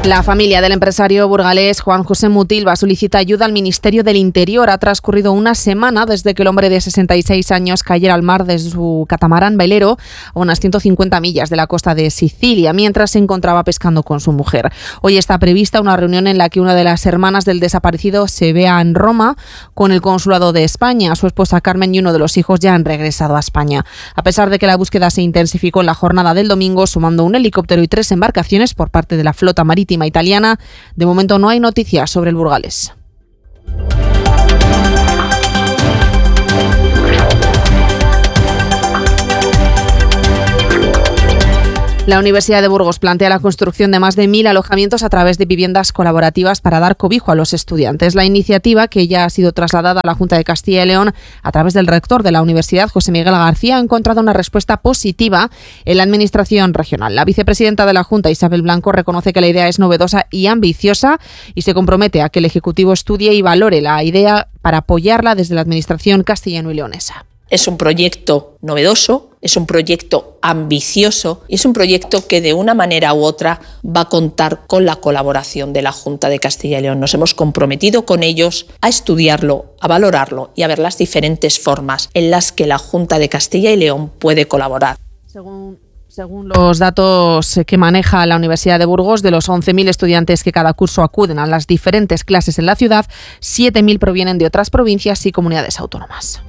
La familia del empresario burgalés Juan José Mutilva solicita ayuda al Ministerio del Interior. Ha transcurrido una semana desde que el hombre de 66 años cayera al mar desde su catamarán velero a unas 150 millas de la costa de Sicilia, mientras se encontraba pescando con su mujer. Hoy está prevista una reunión en la que una de las hermanas del desaparecido se vea en Roma con el Consulado de España. Su esposa Carmen y uno de los hijos ya han regresado a España. A pesar de que la búsqueda se intensificó en la jornada del domingo, sumando un helicóptero y 3 embarcaciones por parte de la flota marítima italiana, de momento no hay noticias sobre el burgalés. La Universidad de Burgos plantea la construcción de más de 1.000 alojamientos a través de viviendas colaborativas para dar cobijo a los estudiantes. La iniciativa, que ya ha sido trasladada a la Junta de Castilla y León a través del rector de la universidad, José Miguel García, ha encontrado una respuesta positiva en la Administración regional. La vicepresidenta de la Junta, Isabel Blanco, reconoce que la idea es novedosa y ambiciosa y se compromete a que el Ejecutivo estudie y valore la idea para apoyarla desde la Administración castellano y leonesa. Es un proyecto novedoso, es un proyecto ambicioso y es un proyecto que de una manera u otra va a contar con la colaboración de la Junta de Castilla y León. Nos hemos comprometido con ellos a estudiarlo, a valorarlo y a ver las diferentes formas en las que la Junta de Castilla y León puede colaborar. Según los datos que maneja la Universidad de Burgos, de los 11.000 estudiantes que cada curso acuden a las diferentes clases en la ciudad, 7.000 provienen de otras provincias y comunidades autónomas.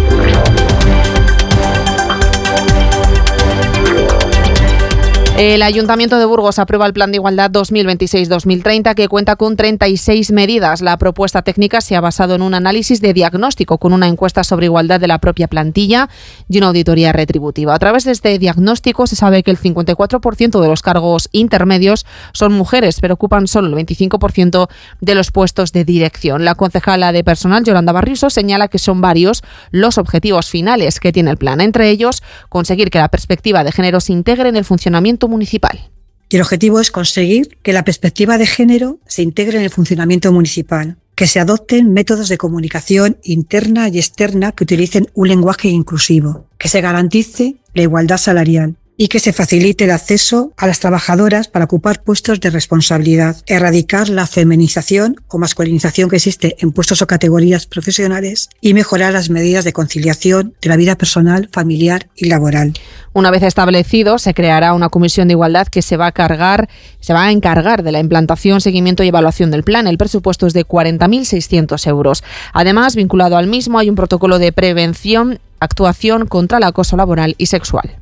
El Ayuntamiento de Burgos aprueba el Plan de Igualdad 2026-2030, que cuenta con 36 medidas. La propuesta técnica se ha basado en un análisis de diagnóstico con una encuesta sobre igualdad de la propia plantilla y una auditoría retributiva. A través de este diagnóstico se sabe que el 54% de los cargos intermedios son mujeres, pero ocupan solo el 25% de los puestos de dirección. La concejala de personal, Yolanda Barriuso, señala que son varios los objetivos finales que tiene el plan. Entre ellos, conseguir que la perspectiva de género se integre en el funcionamiento municipal. Y el objetivo es conseguir que la perspectiva de género se integre en el funcionamiento municipal, que se adopten métodos de comunicación interna y externa que utilicen un lenguaje inclusivo, que se garantice la igualdad salarial y que se facilite el acceso a las trabajadoras para ocupar puestos de responsabilidad, erradicar la feminización o masculinización que existe en puestos o categorías profesionales y mejorar las medidas de conciliación de la vida personal, familiar y laboral. Una vez establecido, se creará una comisión de igualdad que se va a encargar de la implantación, seguimiento y evaluación del plan. El presupuesto es de 40.600 euros. Además, vinculado al mismo, hay un protocolo de prevención, actuación contra el acoso laboral y sexual.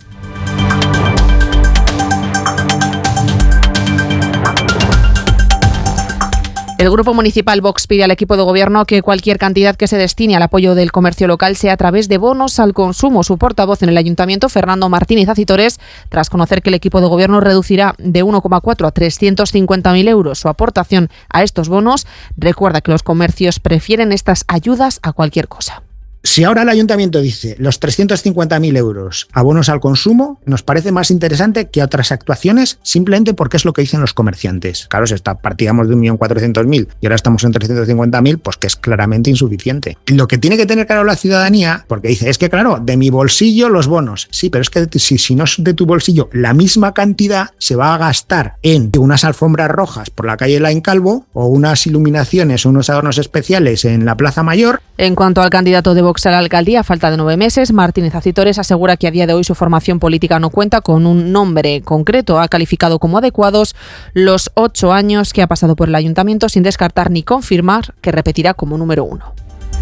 El Grupo Municipal Vox pide al equipo de gobierno que cualquier cantidad que se destine al apoyo del comercio local sea a través de bonos al consumo. Su portavoz en el Ayuntamiento, Fernando Martínez Acitores, tras conocer que el equipo de gobierno reducirá de 1,4 a 350.000 euros su aportación a estos bonos, recuerda que los comercios prefieren estas ayudas a cualquier cosa. Si ahora el ayuntamiento dice los 350.000 euros abonos al consumo, nos parece más interesante que otras actuaciones, simplemente porque es lo que dicen los comerciantes. Claro, si partíamos de 1.400.000 y ahora estamos en 350.000, pues que es claramente insuficiente. Lo que tiene que tener claro la ciudadanía, porque dice, es que claro, de mi bolsillo los bonos. Sí, pero es que si no es de tu bolsillo, la misma cantidad se va a gastar en unas alfombras rojas por la calle Laín Calvo o unas iluminaciones o unos adornos especiales en la Plaza Mayor. En cuanto al candidato de Vox a la alcaldía, a falta de 9 meses, Martínez Acitores asegura que a día de hoy su formación política no cuenta con un nombre concreto. Ha calificado como adecuados los 8 años que ha pasado por el ayuntamiento, sin descartar ni confirmar que repetirá como número 1.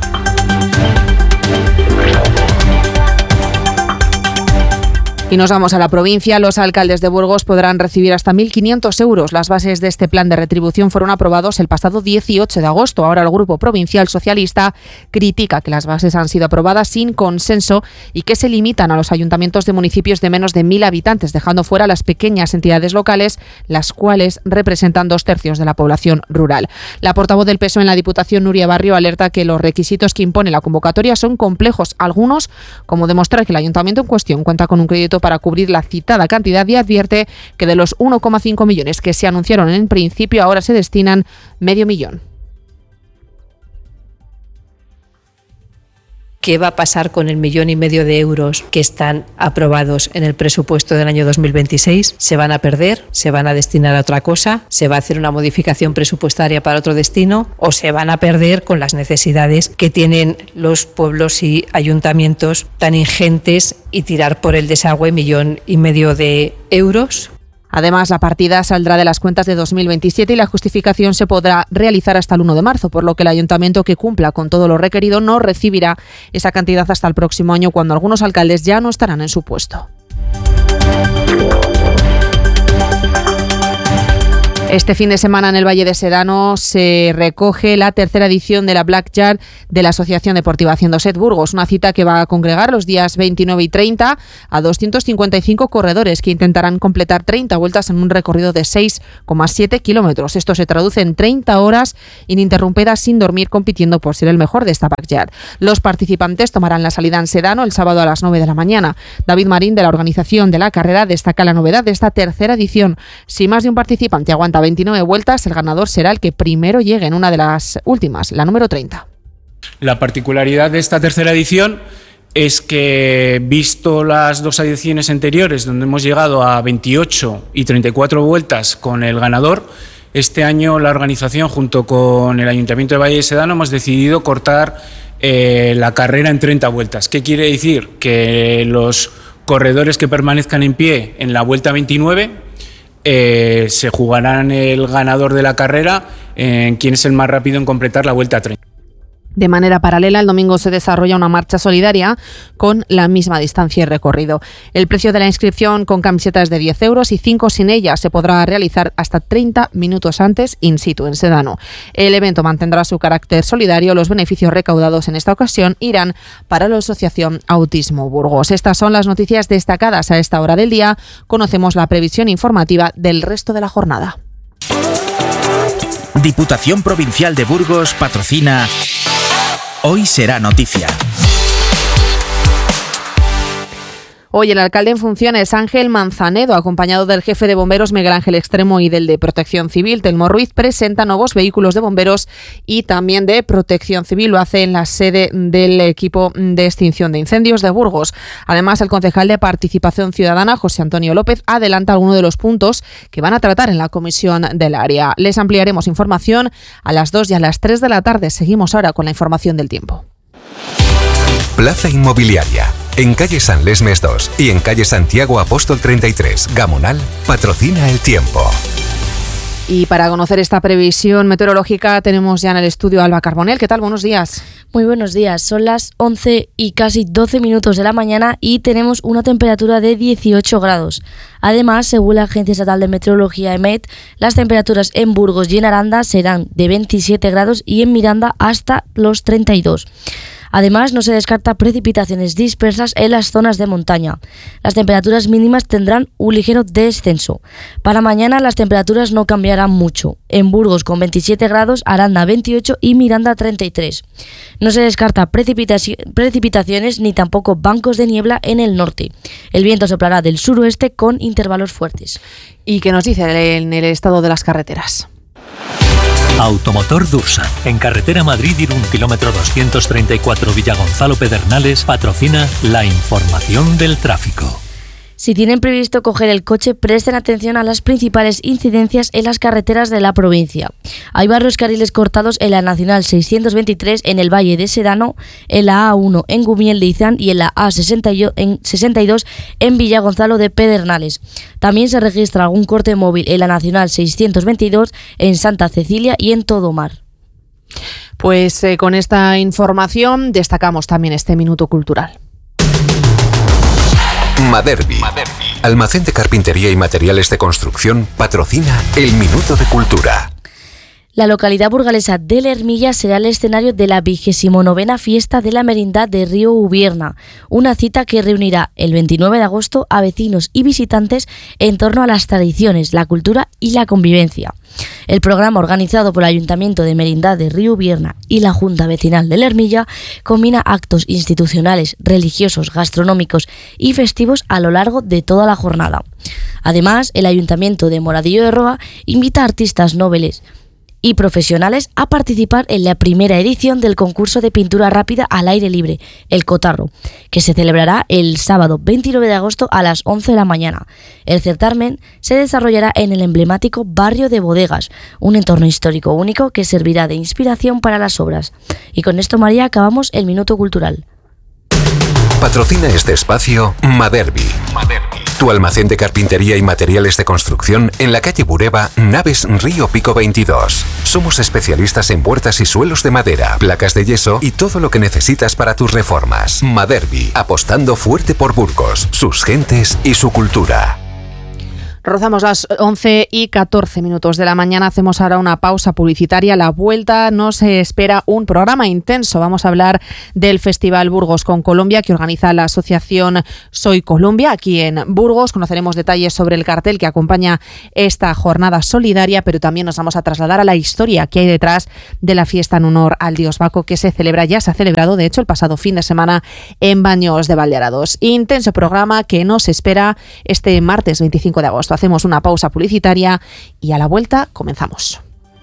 Y nos vamos a la provincia. Los alcaldes de Burgos podrán recibir hasta 1.500 euros. Las bases de este plan de retribución fueron aprobados el pasado 18 de agosto. Ahora el Grupo Provincial Socialista critica que las bases han sido aprobadas sin consenso y que se limitan a los ayuntamientos de municipios de menos de 1.000 habitantes, dejando fuera las pequeñas entidades locales, las cuales representan 2/3 de la población rural. La portavoz del PSOE en la Diputación, Nuria Barrio, alerta que los requisitos que impone la convocatoria son complejos, algunos como demostrar que el ayuntamiento en cuestión cuenta con un crédito para cubrir la citada cantidad, y advierte que de los 1,5 millones que se anunciaron en principio, ahora se destinan medio millón. ¿Qué va a pasar con el 1,5 millones de euros que están aprobados en el presupuesto del año 2026? ¿Se van a perder? ¿Se van a destinar a otra cosa? ¿Se va a hacer una modificación presupuestaria para otro destino? ¿O se van a perder con las necesidades que tienen los pueblos y ayuntamientos tan ingentes y tirar por el desagüe 1,5 millones de euros? Además, la partida saldrá de las cuentas de 2027 y la justificación se podrá realizar hasta el 1 de marzo, por lo que el ayuntamiento que cumpla con todo lo requerido no recibirá esa cantidad hasta el próximo año, cuando algunos alcaldes ya no estarán en su puesto. Este fin de semana en el Valle de Sedano se recoge la tercera edición de la Black Yard de la Asociación Deportiva Haciendo Set Burgos, una cita que va a congregar los días 29 y 30 a 255 corredores que intentarán completar 30 vueltas en un recorrido de 6,7 kilómetros. Esto se traduce en 30 horas ininterrumpidas sin dormir, compitiendo por ser el mejor de esta Black Yard. Los participantes tomarán la salida en Sedano el sábado a las 9 de la mañana. David Marín, de la organización de la carrera, destaca la novedad de esta tercera edición. Si más de un participante aguanta 29 vueltas, el ganador será el que primero llegue en una de las últimas, la número 30. La particularidad de esta tercera edición es que, visto las dos ediciones anteriores, donde hemos llegado a 28 y 34 vueltas con el ganador, este año la organización, junto con el Ayuntamiento de Valle de Sedano, hemos decidido cortar la carrera en 30 vueltas. ¿Qué quiere decir? Que los corredores que permanezcan en pie en la vuelta 29 se jugarán el ganador de la carrera en quién es el más rápido en completar la vuelta 30. De manera paralela, el domingo se desarrolla una marcha solidaria con la misma distancia y recorrido. El precio de la inscripción con camisetas es de 10 euros y 5 sin ella se podrá realizar hasta 30 minutos antes in situ en Sedano. El evento mantendrá su carácter solidario. Los beneficios recaudados en esta ocasión irán para la Asociación Autismo Burgos. Estas son las noticias destacadas a esta hora del día. Conocemos la previsión informativa del resto de la jornada. Diputación Provincial de Burgos patrocina Hoy será noticia. Hoy el alcalde en funciones, Ángel Manzanedo, acompañado del jefe de bomberos Miguel Ángel Extremo y del de Protección Civil, Telmo Ruiz, presenta nuevos vehículos de bomberos y también de Protección Civil. Lo hace en la sede del equipo de extinción de incendios de Burgos. Además, el concejal de Participación Ciudadana, José Antonio López, adelanta algunos de los puntos que van a tratar en la comisión del área. Les ampliaremos información a las 2 y a las 3 de la tarde. Seguimos ahora con la información del tiempo. Plaza Inmobiliaria. En calle San Lesmes 2 y en calle Santiago Apóstol 33, Gamonal, patrocina el tiempo. Y para conocer esta previsión meteorológica tenemos ya en el estudio a Alba Carbonell. ¿Qué tal? Buenos días. Muy buenos días. Son las 11 y casi 12 minutos de la mañana y tenemos una temperatura de 18 grados. Además, según la Agencia Estatal de Meteorología EMET, las temperaturas en Burgos y en Aranda serán de 27 grados y en Miranda hasta los 32. Además, no se descarta precipitaciones dispersas en las zonas de montaña. Las temperaturas mínimas tendrán un ligero descenso. Para mañana las temperaturas no cambiarán mucho. En Burgos con 27 grados, Aranda 28 y Miranda 33. No se descarta precipitaciones ni tampoco bancos de niebla en el norte. El viento soplará del suroeste con intervalos fuertes. ¿Y qué nos dice en el estado de las carreteras? Automotor Dursa, en carretera Madrid-Irún, kilómetro 234 Villagonzalo Pedernales, patrocina la información del tráfico. Si tienen previsto coger el coche, presten atención a las principales incidencias en las carreteras de la provincia. Hay varios carriles cortados en la Nacional 623 en el Valle de Sedano, en la A1 en Gumiel de Izán y en la A62 en Villagonzalo de Pedernales. También se registra algún corte móvil en la Nacional 622 en Santa Cecilia y en Todomar. Pues con esta información destacamos también este minuto cultural. Maderbi, almacén de carpintería y materiales de construcción, patrocina el Minuto de Cultura. La localidad burgalesa de Lermilla será el escenario de la 29ª Fiesta de la Merindad de Río Ubierna, una cita que reunirá el 29 de agosto a vecinos y visitantes en torno a las tradiciones, la cultura y la convivencia. El programa, organizado por el Ayuntamiento de Merindad de Río Ubierna y la Junta Vecinal de Lermilla, combina actos institucionales, religiosos, gastronómicos y festivos a lo largo de toda la jornada. Además, el Ayuntamiento de Moradillo de Roa invita a artistas nobles y profesionales a participar en la primera edición del concurso de pintura rápida al aire libre, el Cotarro, que se celebrará el sábado 29 de agosto a las 11 de la mañana. El certamen se desarrollará en el emblemático barrio de Bodegas, un entorno histórico único que servirá de inspiración para las obras. Y con esto, María, acabamos el Minuto Cultural. Patrocina este espacio Maderbi. Tu almacén de carpintería y materiales de construcción en la calle Bureba, Naves Río Pico 22. Somos especialistas en puertas y suelos de madera, placas de yeso y todo lo que necesitas para tus reformas. Maderbi, apostando fuerte por Burgos, sus gentes y su cultura. Rozamos las 11:14 de la mañana. Hacemos ahora una pausa publicitaria. A la vuelta nos espera un programa intenso. Vamos a hablar del Festival Burgos con Colombia que organiza la asociación Soy Colombia aquí en Burgos. Conoceremos detalles sobre el cartel que acompaña esta jornada solidaria, pero también nos vamos a trasladar a la historia que hay detrás de la fiesta en honor al dios Baco que se ha celebrado de hecho el pasado fin de semana en Baños de Valdearados. Intenso programa que nos espera este martes 25 de agosto. Hacemos una pausa publicitaria y a la vuelta comenzamos.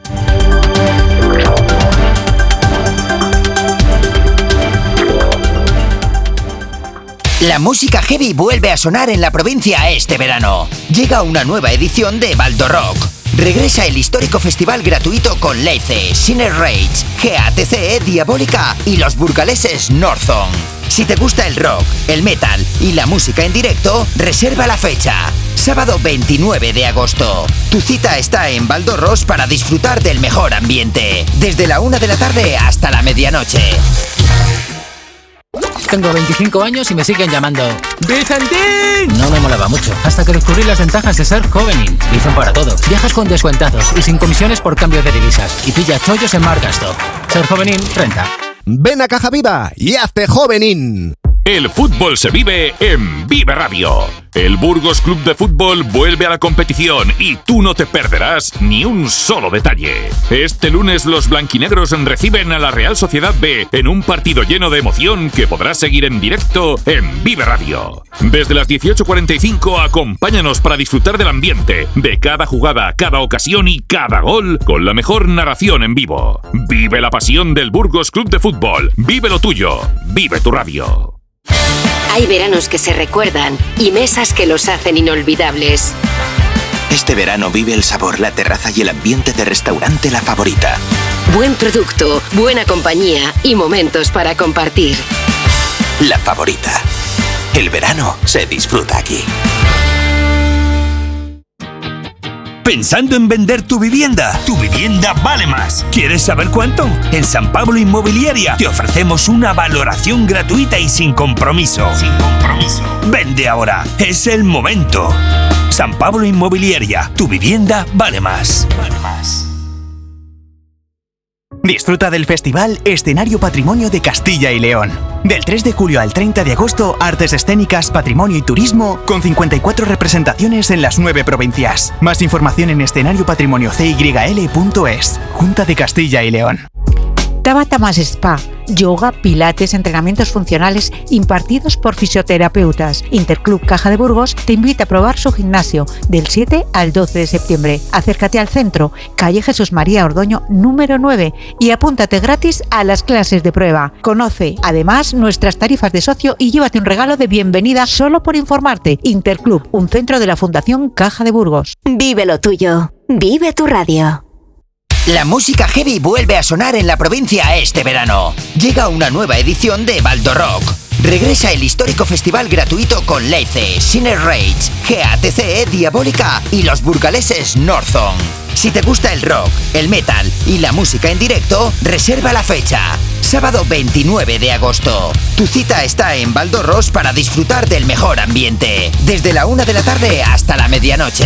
La música heavy vuelve a sonar en la provincia este verano. Llega una nueva edición de Baldo Rock. Regresa el histórico festival gratuito con Leice, Sinner Rage, GATC, Diabólica y los burgaleses Northon. Si te gusta el rock, el metal y la música en directo, reserva la fecha. Sábado 29 de agosto. Tu cita está en Valdorros para disfrutar del mejor ambiente. Desde la 1 de la tarde hasta la medianoche. Tengo 25 años y me siguen llamando ¡Vicentín! No me molaba mucho, hasta que descubrí las ventajas de ser Jovenin. Dicen para todo. Viajas con descuentazos y sin comisiones por cambio de divisas. Y pilla chollos en Marcasto. Ser Jovenin renta. Ven a Caja Viva y hazte Jovenin. El fútbol se vive en Vive Radio. El Burgos Club de Fútbol vuelve a la competición y tú no te perderás ni un solo detalle. Este lunes los blanquinegros reciben a la Real Sociedad B en un partido lleno de emoción que podrás seguir en directo en Vive Radio. Desde las 18:45 acompáñanos para disfrutar del ambiente, de cada jugada, cada ocasión y cada gol con la mejor narración en vivo. Vive la pasión del Burgos Club de Fútbol. Vive lo tuyo. Vive tu radio. Hay veranos que se recuerdan y mesas que los hacen inolvidables. Este verano vive el sabor, la terraza y el ambiente de restaurante La Favorita. Buen producto, buena compañía y momentos para compartir. La Favorita. El verano se disfruta aquí. ¿Pensando en vender tu vivienda? Tu vivienda vale más. ¿Quieres saber cuánto? En San Pablo Inmobiliaria te ofrecemos una valoración gratuita y sin compromiso. Vende ahora. Es el momento. San Pablo Inmobiliaria. Tu vivienda vale más. Disfruta del Festival Escenario Patrimonio de Castilla y León. Del 3 de julio al 30 de agosto, artes escénicas, patrimonio y turismo, con 54 representaciones en las 9 provincias. Más información en escenariopatrimoniocyl.es. Junta de Castilla y León. Tabata Más Spa, yoga, pilates, entrenamientos funcionales impartidos por fisioterapeutas. Interclub Caja de Burgos te invita a probar su gimnasio del 7 al 12 de septiembre. Acércate al centro, calle Jesús María Ordoño, número 9 y apúntate gratis a las clases de prueba. Conoce además nuestras tarifas de socio y llévate un regalo de bienvenida solo por informarte. Interclub, un centro de la Fundación Caja de Burgos. Vive lo tuyo. Vive tu radio. La música heavy vuelve a sonar en la provincia este verano. Llega una nueva edición de Baldo Rock. Regresa el histórico festival gratuito con Leice, Sinner Rage, GATC, Diabólica y los burgaleses Northon. Si te gusta el rock, el metal y la música en directo, reserva la fecha. Sábado 29 de agosto. Tu cita está en Valdorros para disfrutar del mejor ambiente. Desde la 1 de la tarde hasta la medianoche.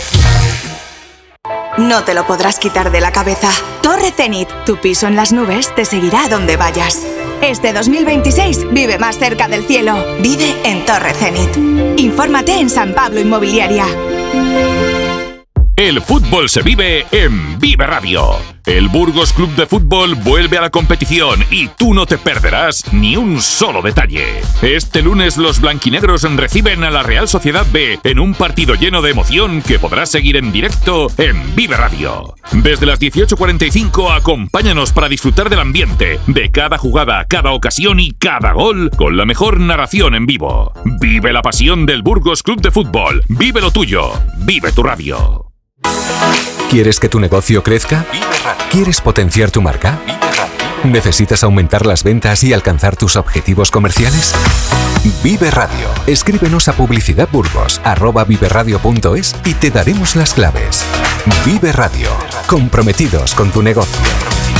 No te lo podrás quitar de la cabeza. Torre Zenit, tu piso en las nubes, te seguirá a donde vayas. Este 2026 vive más cerca del cielo. Vive en Torre Zenit. Infórmate en San Pablo Inmobiliaria. El fútbol se vive en Vive Radio. El Burgos Club de Fútbol vuelve a la competición y tú no te perderás ni un solo detalle. Este lunes los blanquinegros reciben a la Real Sociedad B en un partido lleno de emoción que podrás seguir en directo en Vive Radio. Desde las 18:45 acompáñanos para disfrutar del ambiente, de cada jugada, cada ocasión y cada gol con la mejor narración en vivo. Vive la pasión del Burgos Club de Fútbol. Vive lo tuyo. Vive tu radio. ¿Quieres que tu negocio crezca? ¿Quieres potenciar tu marca? ¿Necesitas aumentar las ventas y alcanzar tus objetivos comerciales? Vive Radio. Escríbenos a publicidadburgos@viveradio.es y te daremos las claves. Vive Radio. Comprometidos con tu negocio.